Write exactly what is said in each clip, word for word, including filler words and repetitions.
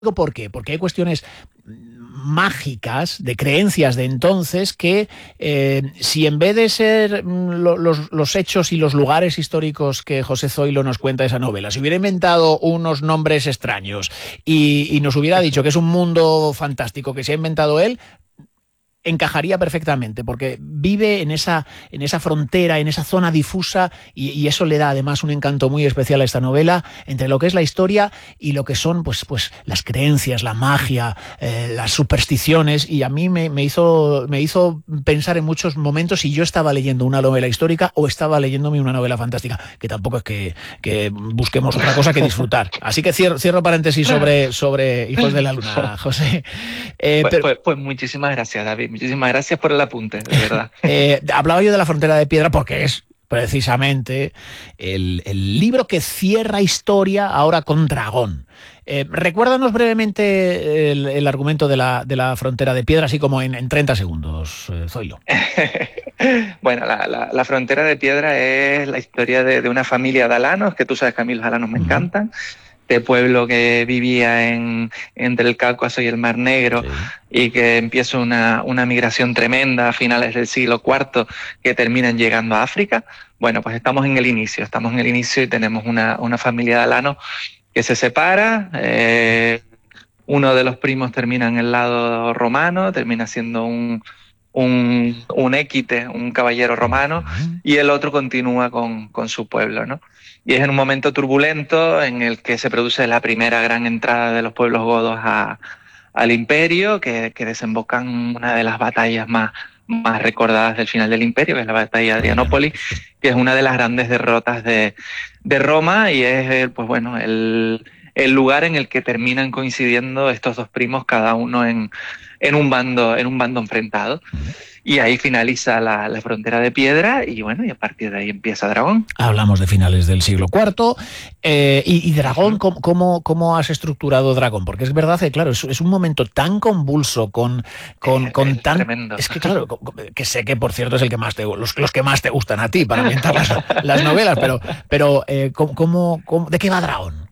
¿Por qué? Porque hay cuestiones mágicas, de creencias de entonces, que eh, si en vez de ser lo, los, los hechos y los lugares históricos que José Zoilo nos cuenta de esa novela, si hubiera inventado unos nombres extraños y, y nos hubiera dicho que es un mundo fantástico que se ha inventado él, encajaría perfectamente, porque vive en esa, en esa frontera, en esa zona difusa, y, y eso le da además un encanto muy especial a esta novela, entre lo que es la historia y lo que son pues, pues las creencias, la magia, eh, las supersticiones, y a mí me, me, hizo, me hizo pensar en muchos momentos si yo estaba leyendo una novela histórica o estaba leyéndome una novela fantástica, que tampoco es que, que busquemos otra cosa que disfrutar. Así que cierro, cierro paréntesis sobre, sobre Hijos de la Luna, José. Eh, Pues, pero, pues, pues muchísimas gracias, David. Muchísimas gracias por el apunte, de verdad. Eh, hablaba yo de La frontera de piedra porque es precisamente el, el libro que cierra historia ahora con Dragón. Eh, recuérdanos brevemente el, el argumento de la, de la frontera de piedra, así como en, en treinta segundos, eh, Zoilo. Bueno, la, la, la frontera de piedra es la historia de, de una familia de alanos, que tú sabes que a mí los alanos me Uh-huh. encantan, de pueblo que vivía en, entre el Cáucaso y el Mar Negro, Sí. y que empieza una, una migración tremenda a finales del siglo cuarto, que terminan llegando a África. Bueno, pues estamos en el inicio, estamos en el inicio y tenemos una, una familia de alanos que se separa. Eh, uno de los primos termina en el lado romano, termina siendo un, un, un équite, un caballero romano, y el otro continúa con, con su pueblo, ¿no? Y es en un momento turbulento en el que se produce la primera gran entrada de los pueblos godos a, al imperio, que, que desemboca en una de las batallas más, más recordadas del final del imperio, que es la batalla de Adrianópolis, que es una de las grandes derrotas de, de Roma, y es, pues bueno, el, el lugar en el que terminan coincidiendo estos dos primos, cada uno en, en un bando, en un bando enfrentado. Y ahí finaliza la, la frontera de piedra y bueno, y a partir de ahí empieza Dragón. Hablamos de finales del siglo cuarto. Eh, y, y Dragón, ¿cómo, cómo, ¿cómo has estructurado Dragón? Porque es verdad que, claro, es, es un momento tan convulso, con, con, Es, con es tan... tremendo. Es que, claro, que sé que, por cierto, es el que más te, los, los que más te gustan a ti para ambientar las, las novelas, pero, pero eh, ¿cómo, cómo, ¿de qué va Dragón?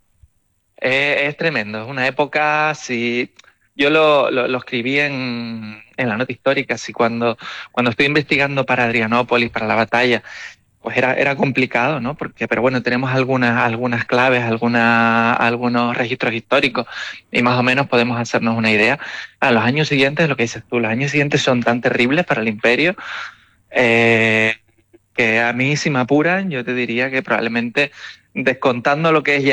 Es, es tremendo, es una época, si yo lo, lo, lo escribí en, en la nota histórica, si cuando, cuando estoy investigando para Adrianópolis, para la batalla, pues era, era complicado, ¿no? Porque, pero bueno, tenemos algunas, algunas claves, alguna, algunos registros históricos y más o menos podemos hacernos una idea. A los años siguientes, lo que dices tú, los años siguientes son tan terribles para el imperio, eh, que a mí, si me apuran, yo te diría que probablemente, descontando lo que es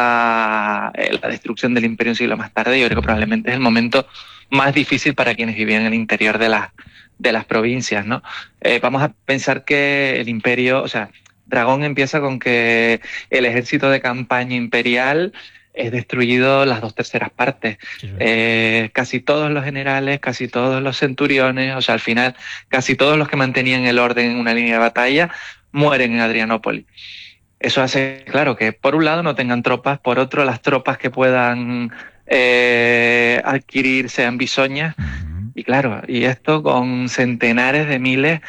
ya la destrucción del imperio un siglo más tarde, yo creo que probablemente es el momento más difícil para quienes vivían en el interior de las, de las provincias, ¿no? Eh, vamos a pensar que el imperio, o sea, Dragón empieza con que el ejército de campaña imperial es destruido las dos terceras partes. Sí, sí. Eh, casi todos los generales, casi todos los centuriones, o sea, al final, casi todos los que mantenían el orden en una línea de batalla mueren en Adrianópolis. Eso hace, claro, que por un lado no tengan tropas, por otro las tropas que puedan eh, adquirir sean bisoñas, Uh-huh. y claro, y esto con centenares de miles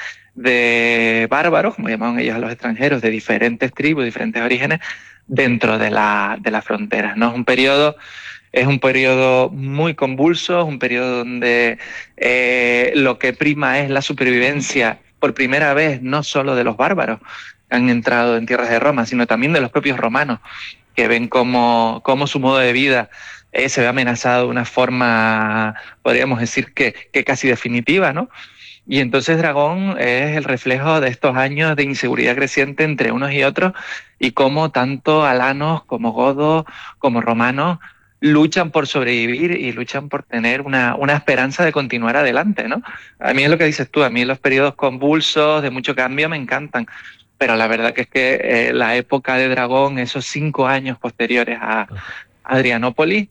de bárbaros, como llamaban ellos a los extranjeros, de diferentes tribus, diferentes orígenes, dentro de, la, de las fronteras, ¿no? Es un periodo, es un periodo muy convulso, es un periodo donde eh, lo que prima es la supervivencia, por primera vez, no solo de los bárbaros que han entrado en tierras de Roma, sino también de los propios romanos, que ven cómo, cómo su modo de vida eh, se ve amenazado de una forma, podríamos decir que, que casi definitiva, ¿no? Y entonces Dragón es el reflejo de estos años de inseguridad creciente entre unos y otros, y cómo tanto alanos como godos como romanos luchan por sobrevivir y luchan por tener una, una esperanza de continuar adelante, ¿no? A mí es lo que dices tú, a mí los periodos convulsos, de mucho cambio, me encantan, pero la verdad que es que eh, la época de Dragón, esos cinco años posteriores a Adrianópolis,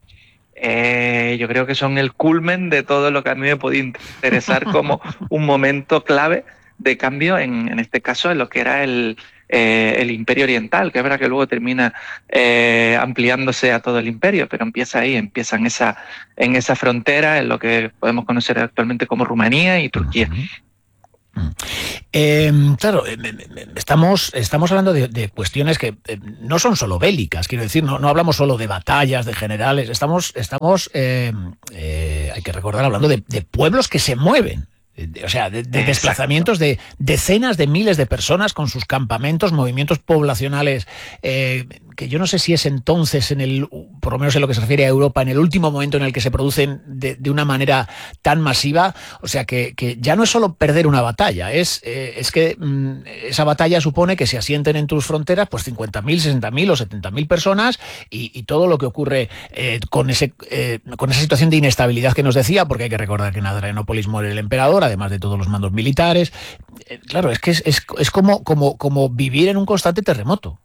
eh, yo creo que son el culmen de todo lo que a mí me podía interesar como un momento clave de cambio, en, en este caso, en lo que era el, eh, el Imperio Oriental, que es verdad que luego termina eh, ampliándose a todo el imperio, pero empieza ahí, empieza en esa, en esa frontera, en lo que podemos conocer actualmente como Rumanía y Turquía. Uh-huh. Eh, claro, estamos, estamos hablando de, de cuestiones que no son solo bélicas, quiero decir, no, no hablamos solo de batallas, de generales, estamos, estamos eh, eh, hay que recordar, hablando de, de pueblos que se mueven. O sea, de, de desplazamientos de decenas de miles de personas con sus campamentos, movimientos poblacionales, eh, que yo no sé si es entonces, en el, por lo menos en lo que se refiere a Europa, en el último momento en el que se producen de, de una manera tan masiva. O sea, que, que ya no es solo perder una batalla, es, eh, es que mmm, esa batalla supone que se asienten en tus fronteras pues cincuenta mil, sesenta mil o setenta mil personas y, y todo lo que ocurre eh, con, ese, eh, con esa situación de inestabilidad que nos decía, porque hay que recordar que en Adrianópolis muere el emperador, además de todos los mandos militares. Eh, claro, es que es, es, es como, como, como vivir en un constante terremoto.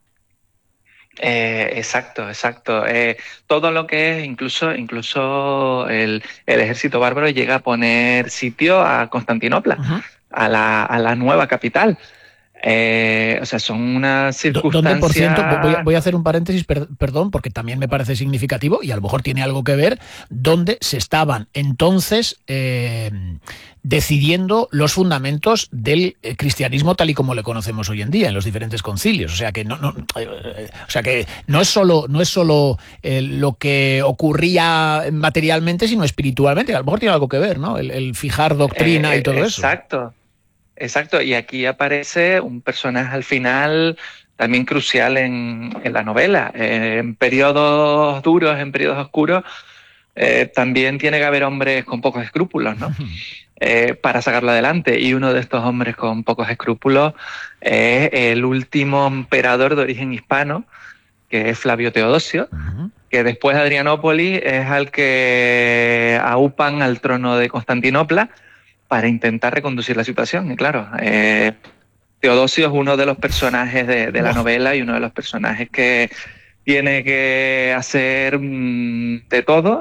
Eh, exacto, exacto. Eh, todo lo que es, incluso, incluso el, el ejército bárbaro llega a poner sitio a Constantinopla, uh-huh. a, la, a la nueva capital. Eh, o sea, son unas circunstancias... Donde, por cierto, voy a, voy a hacer un paréntesis, per, perdón, porque también me parece significativo y a lo mejor tiene algo que ver, donde se estaban entonces eh, decidiendo los fundamentos del cristianismo tal y como le conocemos hoy en día, en los diferentes concilios. O sea, que no, no, eh, o sea, que no es solo, no es solo eh, lo que ocurría materialmente, sino espiritualmente. A lo mejor tiene algo que ver, ¿no? El, el fijar doctrina eh, y todo exacto. eso. Exacto. Exacto, y aquí aparece un personaje al final también crucial en, en la novela. Eh, en periodos duros, en periodos oscuros, eh, también tiene que haber hombres con pocos escrúpulos, ¿no? Eh, para sacarlo adelante. Y uno de estos hombres con pocos escrúpulos es el último emperador de origen hispano, que es Flavio Teodosio, uh-huh. que después de Adrianópolis es al que aupan al trono de Constantinopla para intentar reconducir la situación. Y claro, eh, Teodosio es uno de los personajes de, de la novela y uno de los personajes que tiene que hacer mmm, de todo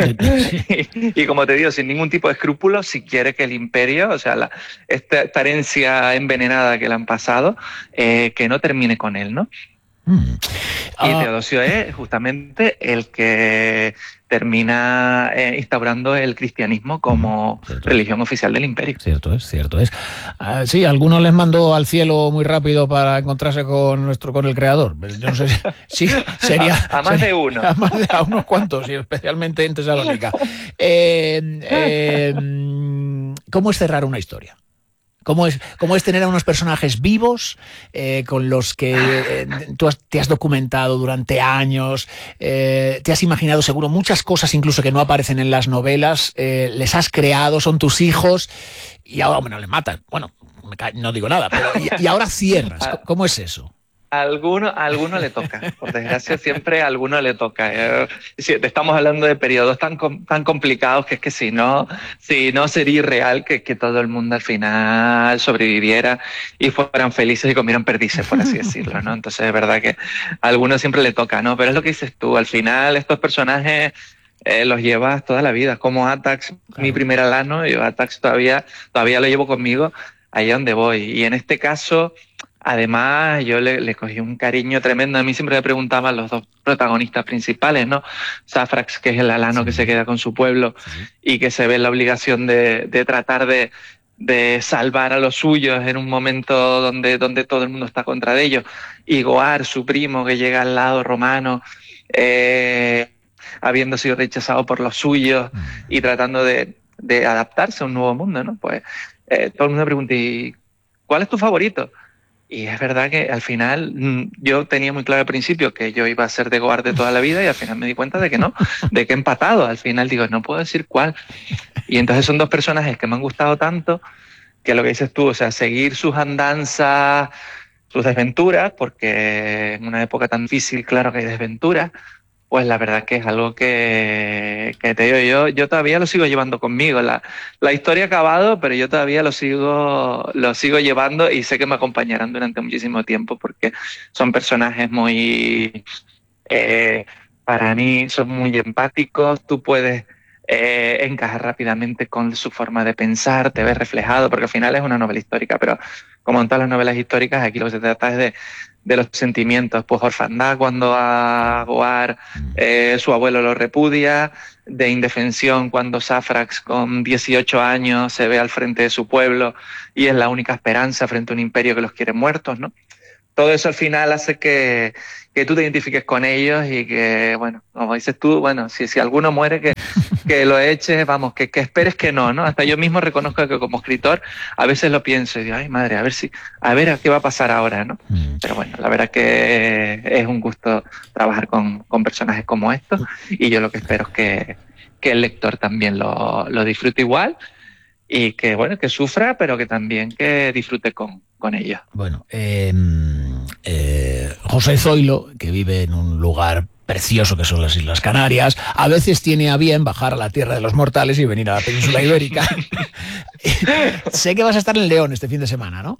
y, y como te digo, sin ningún tipo de escrúpulos, si quiere que el imperio, o sea, la, esta, esta herencia envenenada que le han pasado, eh, que no termine con él, ¿no? Mm. Y uh, Teodosio es justamente el que termina eh, instaurando el cristianismo como religión oficial del imperio. Cierto es, cierto es. Uh, sí, algunos les mandó al cielo muy rápido para encontrarse con nuestro, con el creador. Yo no sé si, si sería... A, a más sería, de uno. A más de a unos cuantos, y especialmente en Tesalónica. Eh, eh, ¿Cómo es cerrar una historia? ¿Cómo es, cómo es tener a unos personajes vivos eh, con los que eh, tú has, te has documentado durante años, eh, te has imaginado seguro muchas cosas incluso que no aparecen en las novelas, eh, les has creado, son tus hijos y ahora, bueno, les matan. Bueno, me ca- no digo nada, pero y, y ahora cierras. ¿Cómo es eso? A alguno, a alguno le toca, por desgracia siempre a alguno le toca. Eh, estamos hablando de periodos tan, tan complicados que es que si no, si no sería irreal que, que todo el mundo al final sobreviviera y fueran felices y comieran perdices, por así decirlo, ¿no? Entonces es verdad que a alguno siempre le toca, ¿no? Pero es lo que dices tú, al final estos personajes eh, los llevas toda la vida, como Atax, claro. Mi primer alano, yo Atax todavía, todavía lo llevo conmigo allá donde voy. Y en este caso... Además, yo le, le cogí un cariño tremendo. A mí siempre me preguntaban los dos protagonistas principales, ¿no? Safrax, que es el alano sí. que se queda con su pueblo sí. y que se ve en la obligación de, de tratar de, de salvar a los suyos en un momento donde, donde todo el mundo está contra de ellos. Y Goar, su primo, que llega al lado romano, eh, habiendo sido rechazado por los suyos mm. y tratando de, de adaptarse a un nuevo mundo, ¿no? Pues eh, todo el mundo me pregunta, ¿y cuál es tu favorito? Y es verdad que al final yo tenía muy claro al principio que yo iba a ser de Goar de toda la vida y al final me di cuenta de que no, de que he empatado. Al final digo, no puedo decir cuál. Y entonces son dos personajes que me han gustado tanto que lo que dices tú, o sea, seguir sus andanzas, sus desventuras, porque en una época tan difícil, claro que hay desventuras, pues la verdad que es algo que, que te digo, yo, yo todavía lo sigo llevando conmigo. La, la historia ha acabado, pero yo todavía lo sigo, lo sigo llevando y sé que me acompañarán durante muchísimo tiempo porque son personajes muy, eh, para mí, son muy empáticos. Tú puedes eh, encajar rápidamente con su forma de pensar, te ves reflejado, porque al final es una novela histórica, pero como en todas las novelas históricas, aquí lo que se trata es de de los sentimientos, pues orfandad cuando a Goar eh, su abuelo lo repudia, de indefensión cuando Saphrax con dieciocho años se ve al frente de su pueblo y es la única esperanza frente a un imperio que los quiere muertos, ¿no? Todo eso al final hace que, que tú te identifiques con ellos y que, bueno, como dices tú, bueno, si, si alguno muere, que, que lo eches, vamos, que, que esperes que no, ¿no? Hasta yo mismo reconozco que como escritor a veces lo pienso y digo, ay madre, a ver si, a ver qué va a pasar ahora, ¿no? Mm. Pero bueno, la verdad que es un gusto trabajar con, con personajes como estos y yo lo que espero es que, que el lector también lo, lo disfrute igual y que, bueno, que sufra, pero que también que disfrute con, con ellos. Bueno, eh, eh, José Zoilo, que vive en un lugar precioso que son las Islas Canarias, a veces tiene a bien bajar a la tierra de los mortales y venir a la península ibérica. Sé que vas a estar en León este fin de semana, ¿no?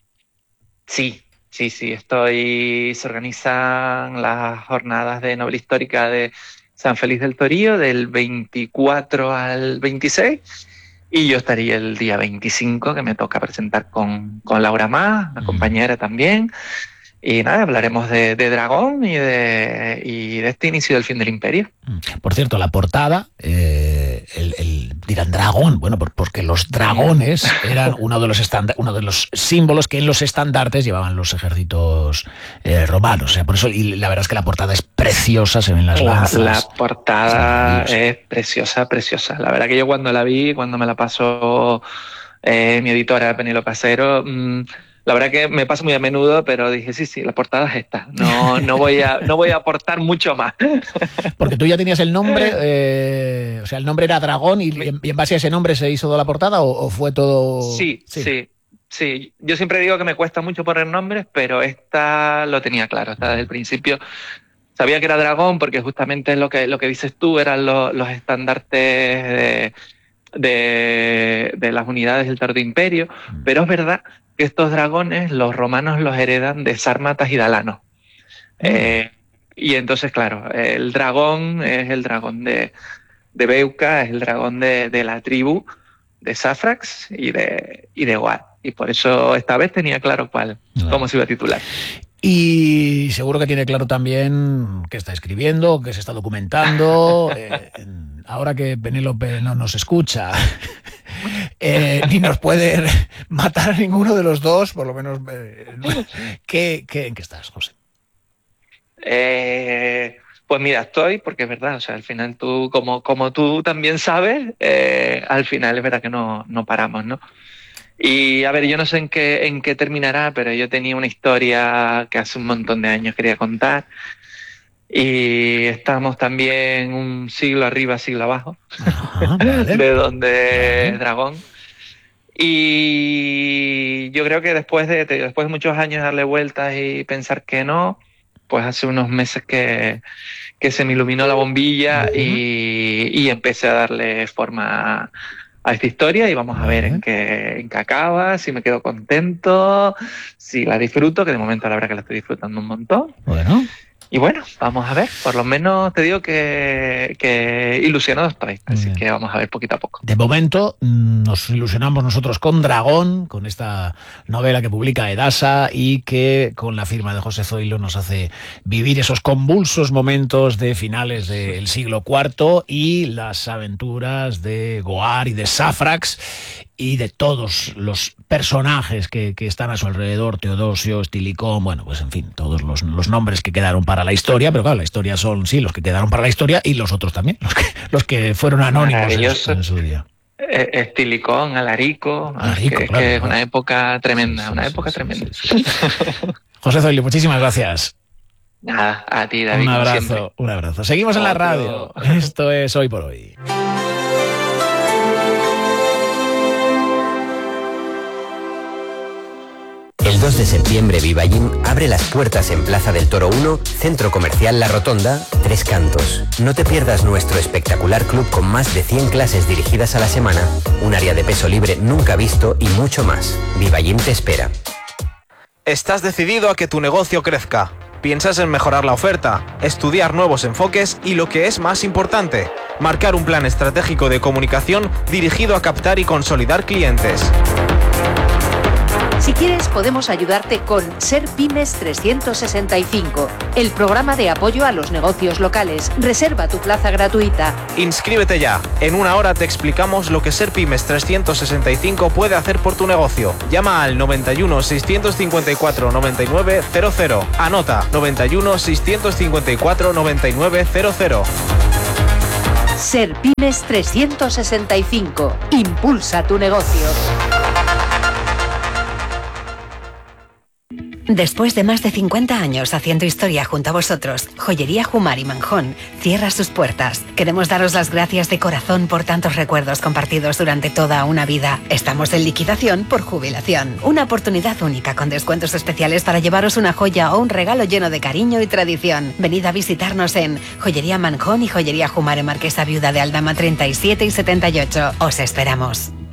Sí, sí, sí, estoy, se organizan las jornadas de novela histórica de San Félix del Torío del veinticuatro al veintiséis. Y yo estaría el día veinticinco, que me toca presentar con, con Laura Más, una compañera también. Y nada, hablaremos de, de Dragón y de, y de este inicio del fin del imperio. Por cierto, la portada, eh, el, el, dirán dragón, bueno, porque los dragones eran uno de los estanda- uno de los símbolos que en los estandartes llevaban los ejércitos eh, romanos. O sea, por eso, y la verdad es que la portada es preciosa, se ven las lanzas. La, la portada es preciosa, preciosa. La verdad que yo cuando la vi, cuando me la pasó eh, mi editora Penélope Acero, mmm, la verdad que me pasa muy a menudo, pero dije, sí, sí, la portada es esta. No, no, voy, a, no voy a aportar mucho más. Porque tú ya tenías el nombre, eh, o sea, el nombre era Dragón y, y en base a ese nombre se hizo toda la portada o, o fue todo... Sí, sí, sí, sí. Yo siempre digo que me cuesta mucho poner nombres, pero esta lo tenía claro, hasta desde el principio. Sabía que era Dragón porque justamente lo que, lo que dices tú eran los, los estandartes de, de, de las unidades del Tardo Imperio, pero es verdad que estos dragones los romanos los heredan de Sármatas y Dalanos. Mm. Eh, y entonces, claro, el dragón es el dragón de, de Beuca, es el dragón de, de la tribu de Saphrax y de, y de Goar. Y por eso esta vez tenía claro cuál, no. cómo se iba a titular. Y seguro que tiene claro también qué está escribiendo, qué se está documentando. Eh, ahora que Penélope no nos escucha, eh, ni nos puede matar a ninguno de los dos, por lo menos. Eh, ¿qué, qué, ¿En qué estás, José? Eh, pues mira, estoy, porque es verdad, o sea, al final tú, como, como tú también sabes, eh, al final es verdad que no, no paramos, ¿no? Y a ver, yo no sé en qué, en qué terminará, pero yo tenía una historia que hace un montón de años quería contar. Y estamos también un siglo arriba, siglo abajo, Ajá, vale. de donde es Dragón. Y yo creo que después de, después de muchos años darle vueltas y pensar que no, pues hace unos meses que, que se me iluminó la bombilla uh-huh. y, y empecé a darle forma a, a esta historia y vamos a ver en qué, en qué acaba, si me quedo contento, si la disfruto, que de momento la verdad que la estoy disfrutando un montón. Bueno. Y bueno, vamos a ver, por lo menos te digo que, que ilusionado estoy, así que vamos a ver poquito a poco. De momento nos ilusionamos nosotros con Dragón, con esta novela que publica Edasa y que con la firma de José Zoilo nos hace vivir esos convulsos momentos de finales del siglo cuarto y las aventuras de Goar y de Saphrax y de todos los personajes que, que están a su alrededor, Teodosio, Estilicón, bueno, pues en fin, todos los, los nombres que quedaron para la historia, pero claro, la historia son, sí, los que quedaron para la historia y los otros también, los que, los que fueron anónimos en, en su día. Estilicón, Alarico, Alarico que, claro, que es una época tremenda, sí, sí, una sí, época sí, tremenda. Sí, sí. José Zoilo, muchísimas gracias. Nada, a ti, David. Un abrazo, un abrazo. Seguimos Otro. en la radio. Esto es Hoy por Hoy. El dos de septiembre Vivallín abre las puertas en Plaza del Toro uno, Centro Comercial La Rotonda, Tres Cantos. No te pierdas nuestro espectacular club con más de cien clases dirigidas a la semana, un área de peso libre nunca visto y mucho más. Vivallín te espera. ¿Estás decidido a que tu negocio crezca? ¿Piensas en mejorar la oferta, estudiar nuevos enfoques y lo que es más importante, marcar un plan estratégico de comunicación dirigido a captar y consolidar clientes? Si quieres, podemos ayudarte con Ser Pymes trescientos sesenta y cinco, el programa de apoyo a los negocios locales. Reserva tu plaza gratuita. Inscríbete ya. En una hora te explicamos lo que Ser Pymes trescientos sesenta y cinco puede hacer por tu negocio. Llama al noventa y uno, seiscientos cincuenta y cuatro, noventa y nueve cero cero. Anota noventa y uno, seiscientos cincuenta y cuatro, noventa y nueve cero cero. Ser Pymes trescientos sesenta y cinco. Impulsa tu negocio. Después de más de cincuenta años haciendo historia junto a vosotros, Joyería Jumar y Manjón cierra sus puertas. Queremos daros las gracias de corazón por tantos recuerdos compartidos durante toda una vida. Estamos en liquidación por jubilación. Una oportunidad única con descuentos especiales para llevaros una joya o un regalo lleno de cariño y tradición. Venid a visitarnos en Joyería Manjón y Joyería Jumar en Marquesa Viuda de Aldama treinta y siete y setenta y ocho. Os esperamos.